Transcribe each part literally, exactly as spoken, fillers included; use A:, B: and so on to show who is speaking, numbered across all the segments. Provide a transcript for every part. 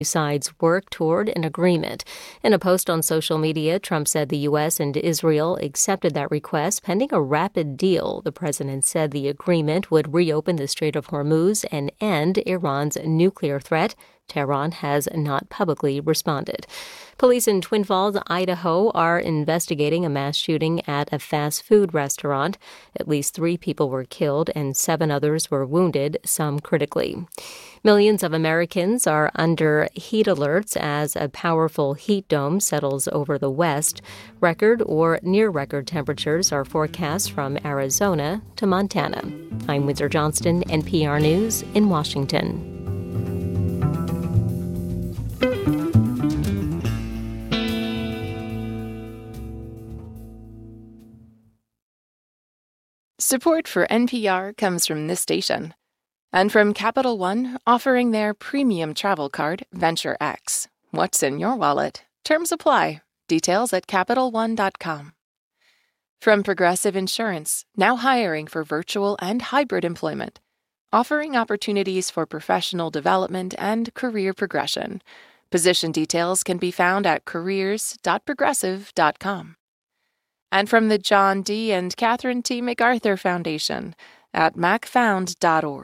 A: sides work toward an agreement. In a post on social media, Trump said the U S and Israel accepted that request pending a rapid deal. The president said the agreement would reopen the Strait of Hormuz and end Iran's nuclear threat. Tehran has not publicly responded. Police in Twin Falls, Idaho, are investigating a mass shooting at a fast food restaurant. At least three people were killed and seven others were wounded, some critically. Millions of Americans are under heat alerts as a powerful heat dome settles over the West. Record or near-record temperatures are forecast from Arizona to Montana. I'm Windsor Johnston, N P R News in Washington.
B: Support for N P R comes from this station and from Capital One, offering their premium travel card, Venture X. What's in your wallet? Terms apply. Details at Capital One dot com. From Progressive Insurance, now hiring for virtual and hybrid employment, offering opportunities for professional development and career progression. Position details can be found at careers dot progressive dot com. And from the John D. and Catherine T. MacArthur Foundation at mac found dot org.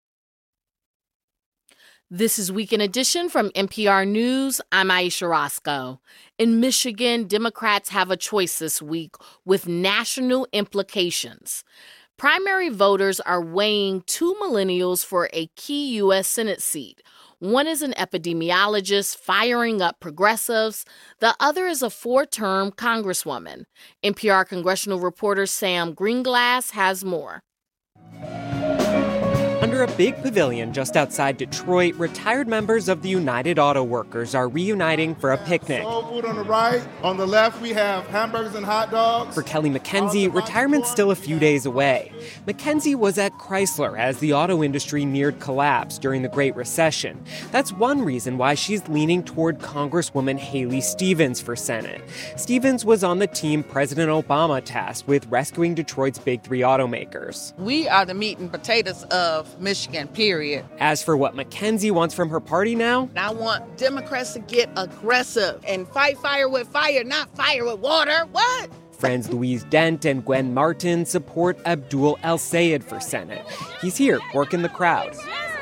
C: This is Weekend Edition from N P R News. I'm Aisha Roscoe. In Michigan, Democrats have a choice this week with national implications. Primary voters are weighing two millennials for a key U S Senate seat. One is an epidemiologist firing up progressives. The other is a four-term congresswoman. N P R congressional reporter Sam Greenglass has more.
D: Under a big pavilion just outside Detroit, retired members of the United Auto Workers are reuniting for a picnic.
E: Soul food on the right. On the left, we have hamburgers and hot dogs.
D: For Kelly McKenzie, retirement's still a few days away. McKenzie was at Chrysler as the auto industry neared collapse during the Great Recession. That's one reason why she's leaning toward Congresswoman Haley Stevens for Senate. Stevens was on the team President Obama tasked with rescuing Detroit's big three automakers.
F: We are the meat and potatoes of Michigan, period.
D: As for what McKenzie wants from her party now,
F: I want Democrats to get aggressive and fight fire with fire, not fire with water. What?
D: Friends Louise Dent and Gwen Martin support Abdul El-Sayed for Senate. He's here working the crowd.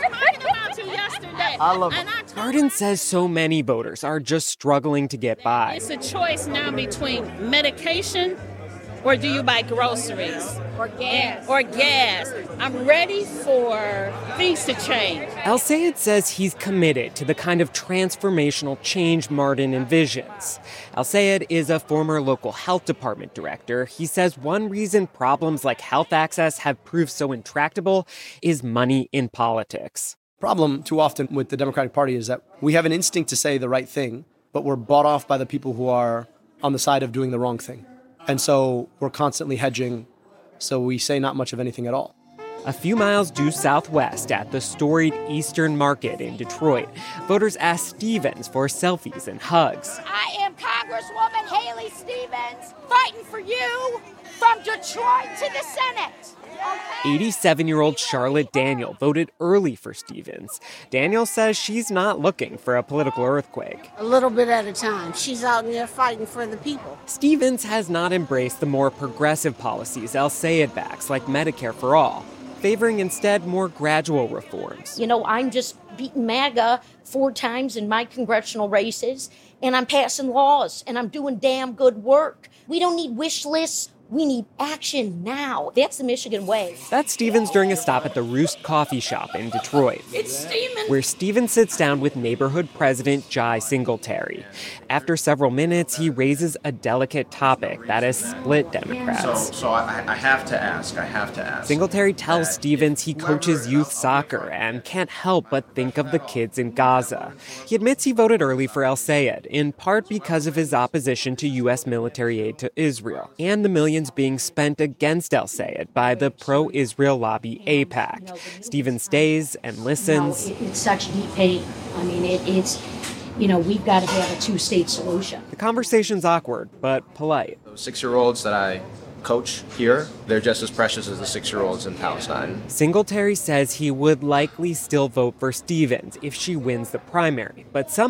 G: I love it.
D: Martin says so many voters are just struggling to get by.
H: It's a choice now between medication or do you buy groceries?
G: Or gas.
H: Or gas. I'm ready for things to change.
D: El-Sayed says he's committed to the kind of transformational change Martin envisions. El-Sayed is a former local health department director. He says one reason problems like health access have proved so intractable is money in politics.
I: Problem too often with the Democratic Party is that we have an instinct to say the right thing, but we're bought off by the people who are on the side of doing the wrong thing. And so we're constantly hedging, so we say not much of anything at all.
D: A few miles due southwest at the storied Eastern Market in Detroit, voters asked Stevens for selfies and hugs.
G: I am Congresswoman Haley Stevens, fighting for you from Detroit to the Senate.
D: eighty-seven-year-old Charlotte Daniel voted early for Stevens. Daniel says she's not looking for a political earthquake.
J: A little bit at a time. She's out there fighting for the people.
D: Stevens has not embraced the more progressive policies El-Sayed backs, like Medicare for All, favoring instead more gradual reforms.
K: You know, I'm just beating MAGA four times in my congressional races, and I'm passing laws, and I'm doing damn good work. We don't need wish lists. We need action now. That's the Michigan way.
D: That's Stevens during a stop at the Roost Coffee Shop in Detroit.
H: It's steaming.
D: Where Stevens sits down with neighborhood president Jai Singletary. After several minutes, he raises a delicate topic that has split Democrats.
L: So, so I, I have to ask, I have to ask.
D: Singletary tells Stevens he coaches youth soccer and can't help but think of the kids in Gaza. He admits he voted early for El-Sayed, in part because of his opposition to U S military aid to Israel and the millions being spent against El-Sayed by the pro-Israel lobby AIPAC. Stevens stays and listens.
K: You know, it, it's such deep pain. I mean, it, it's, you know, we've got to have a two-state solution.
D: The conversation's awkward, but polite.
L: Those six-year-olds that I coach here, they're just as precious as the six-year-olds in Palestine.
D: Singletary says he would likely still vote for Stevens if she wins the primary, but some